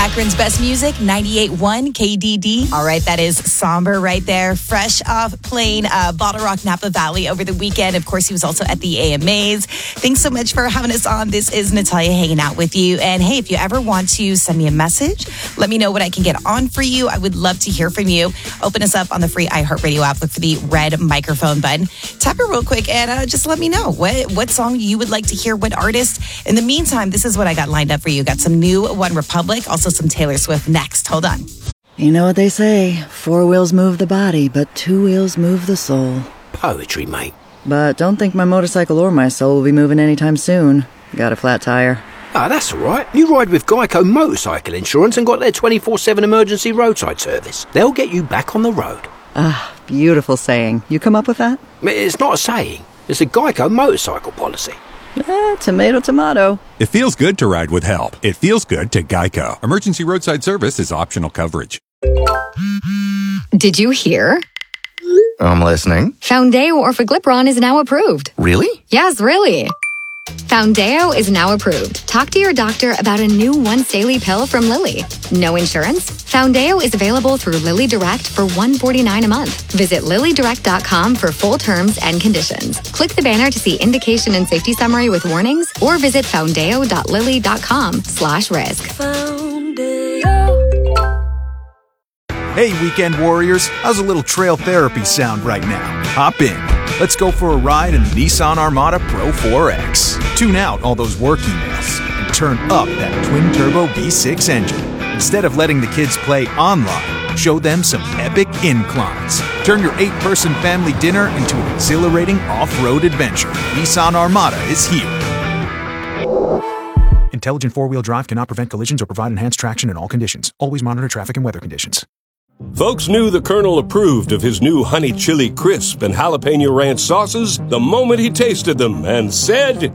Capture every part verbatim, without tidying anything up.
Akron's best music, ninety-eight point one K D D. All right, that is Somber right there. Fresh off playing uh, Bottle Rock Napa Valley over the weekend. Of course, he was also at the A M As. Thanks so much for having us on. This is Natalia hanging out with you. And hey, if you ever want to send me a message, let me know what I can get on for you. I would love to hear from you. Open us up on the free iHeartRadio app. Look for the red microphone button. Tap it real quick and uh, just let me know what, what song you would like to hear, what artist. In the meantime, this is what I got lined up for you. Got some new One Republic, also some Taylor Swift next. Hold on. You know what they say, four wheels move the body, but two wheels move the soul. Poetry, mate. But don't think my motorcycle or my soul will be moving anytime soon. Got a flat tire. Ah, that's all right. You ride with Geico Motorcycle Insurance and got their twenty-four seven emergency roadside service. They'll get you back on the road. Ah, beautiful saying. You come up with that? It's not a saying. It's a Geico motorcycle policy. Eh, tomato, tomato. It feels good to ride with help. It feels good to Geico. Emergency roadside service is optional coverage. Did you hear? I'm listening. Foundeo Orforglipron is now approved. Really? Yes, really. Foundeo is now approved. Talk to your doctor about a new once daily pill from Lilly. No insurance? Foundeo is available through Lilly Direct for one hundred forty-nine dollars a month. Visit lilly direct dot com for full terms and conditions. Click the banner to see indication and safety summary with warnings or visit foundeo dot lilly dot com slash risk. Hey, weekend warriors, how's a little trail therapy sound right now? Hop in. Let's go for a ride in the Nissan Armada Pro four X. Tune out all those work emails and turn up that twin-turbo V six engine. Instead of letting the kids play online, show them some epic inclines. Turn your eight-person family dinner into an exhilarating off-road adventure. Nissan Armada is here. Intelligent four-wheel drive cannot prevent collisions or provide enhanced traction in all conditions. Always monitor traffic and weather conditions. Folks knew the Colonel approved of his new Honey Chili Crisp and Jalapeno Ranch sauces the moment he tasted them and said,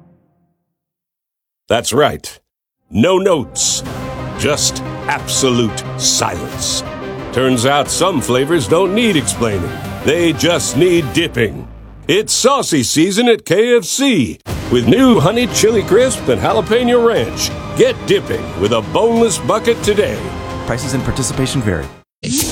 "That's right. No notes. Just absolute silence." Turns out some flavors don't need explaining. They just need dipping. It's saucy season at K F C with new Honey Chili Crisp and Jalapeno Ranch. Get dipping with a boneless bucket today. Prices and participation vary.